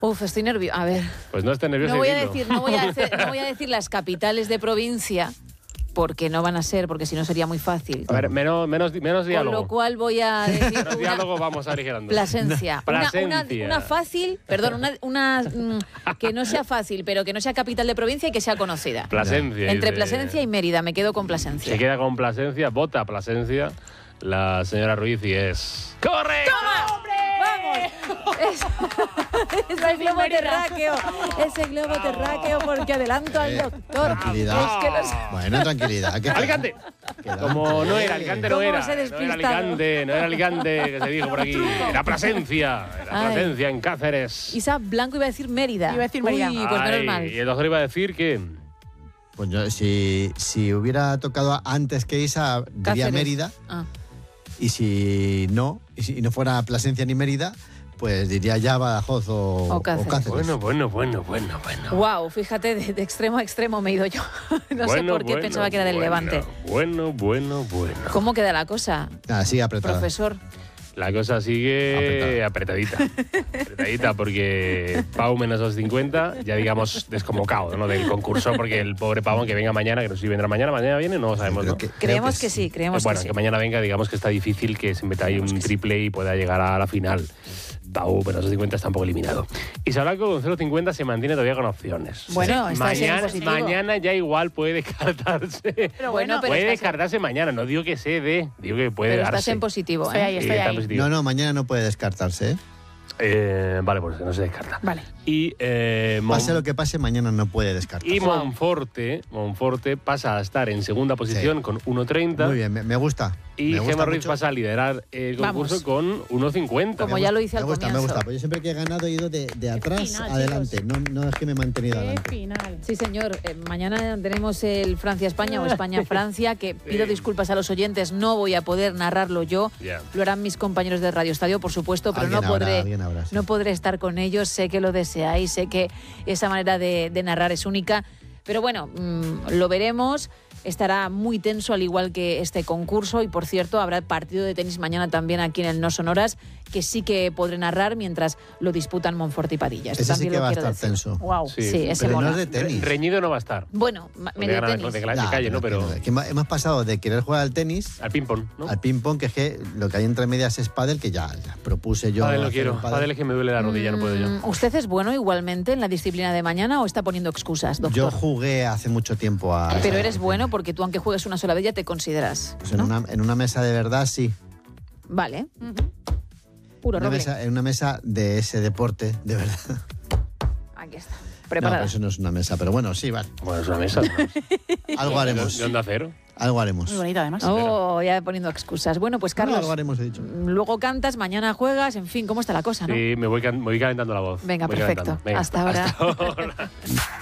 Uf, estoy nerviosa. A ver. Pues no estés nervioso. No voy a decir las capitales de provincia, porque no van a ser, porque si no sería muy fácil. A ver, menos diálogo. Con lo cual voy a decir menos diálogo, vamos aligerando. Plasencia. Plasencia. Una fácil, perdón, una que no sea fácil, pero que no sea capital de provincia y que sea conocida. Plasencia. Entre Plasencia y Mérida, me quedo con Plasencia. Se queda con Plasencia, vota Plasencia. La señora Ruiz y es... ¡Corre! ¡Toma, hombre! ¡Vamos! Ese globo terráqueo. Ese globo terráqueo, porque adelanto al doctor. Tranquilidad. Es que los... Bueno, tranquilidad. ¡Alicante! Como no era Alicante, no ¿Cómo era. os he No era despistado? Alicante, no era Alicante, que se dijo por aquí. Era Plasencia. Era Ay. Plasencia, en Cáceres. Isa Blanco iba a decir Mérida. Iba a decir Mérida. Uy, pues menos Ay, mal. Y el doctor iba a decir que... Pues yo, si hubiera tocado antes que Isa, diría Cáceres. Mérida. Ah. Y si no fuera Plasencia ni Mérida, pues diría ya Badajoz o Cáceres. Bueno. Wow, fíjate, de extremo a extremo me he ido yo. No sé por qué pensaba que era del Levante. Bueno. ¿Cómo queda la cosa, Así apretada. profesor? La cosa sigue apretadita. Apretadita porque Pau menos 250, ya digamos desconvocado, ¿no? Del concurso, porque el pobre Pau, aunque venga mañana, que no sé si vendrá mañana viene, no lo sabemos, ¿no? Creemos que sí, creemos Bueno, que sí. que mañana venga, digamos que está difícil que se meta ahí un triple y pueda llegar a la final. Pau menos 250 está un poco eliminado. Y Blanco con 0,50 se mantiene todavía con opciones. Bueno, está siendo positivo. Mañana ya igual puede descartarse. Pero bueno, pero puede estás- descartarse mañana, no digo que se dé, digo que puede Pero darse. estás en positivo, Estoy ahí, ¿eh? estoy Está en ahí. positivo. No, mañana no puede descartarse, ¿eh? Vale, pues no se descarta. Vale. Y, Pase lo que pase, mañana no puede descartarse. y Monforte pasa a estar en segunda posición con 1,30. Muy bien, me gusta. Y Me gusta Gemma Ruiz mucho. pasa a liderar el concurso Vamos. con 1,50. Como ya lo hice al Me gusta, comienzo. porque yo siempre que he ganado he ido de atrás final, adelante. No es que me he mantenido Qué adelante. final. Sí, señor. Mañana tenemos el Francia-España o España-Francia, que pido disculpas a los oyentes, no voy a poder narrarlo yo. Ya. Lo harán mis compañeros de Radio Estadio, por supuesto, pero Alguien habrá, sí. no podré estar con ellos. Sé que lo deseáis, sé que esa manera de narrar es única. Pero bueno, lo veremos. Estará muy tenso, al igual que este concurso. Y por cierto, habrá partido de tenis mañana también aquí en el No Sonoras, que sí que podré narrar mientras lo disputan Monforte y Padilla. Esto Ese sí también que lo va a quiero estar decir. tenso. Wow. Sí. Sí, ese Pero mola. no es de tenis. Reñido no va a estar. Bueno, de tenis. De calle, ¿no? Pero que hemos pasado de querer jugar al tenis al ping-pong, ¿no? al ping-pong, que es que lo que hay entre medias es pádel, que ya propuse yo. Pádel no hacer quiero. un Pádel es que me duele la rodilla, no puedo yo. ¿Usted es bueno igualmente en la disciplina de mañana o está poniendo excusas, doctor? Yo jugué hace mucho tiempo a... Pero eres bueno porque tú, aunque juegues una sola vez, ya te consideras. Pues ¿no? en una mesa de verdad, sí. Vale. Puro roble. En una mesa de ese deporte, de verdad. Aquí está. No, Preparada. pero eso no es una mesa, pero bueno, sí, vale. Bueno, es una mesa. Algo haremos. ¿De Onda Cero? Algo haremos. Muy bonita, además. Oh, ya poniendo excusas. Bueno, pues Carlos, Algo haremos, he dicho. luego cantas, mañana juegas, en fin, ¿cómo está la cosa, no? Sí, me voy calentando la voz. Venga, Voy perfecto. calentando. Venga, Hasta ahora. Hasta ahora.